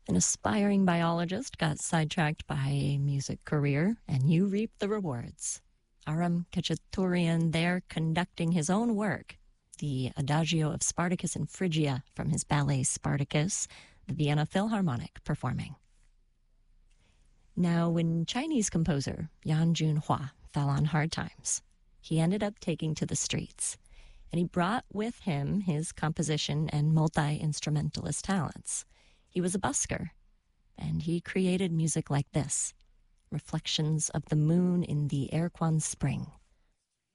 An aspiring biologist got sidetracked by a music career, and you reap the rewards. Aram Khachaturian there conducting his own work, the Adagio of Spartacus and Phrygia from his ballet Spartacus, the Vienna Philharmonic performing. Now, when Chinese composer Yan Junhua fell on hard times, he ended up taking to the streets, and he brought with him his composition and multi-instrumentalist talents. He was a busker, and he created music like this, Reflections of the Moon in the Erquan Spring.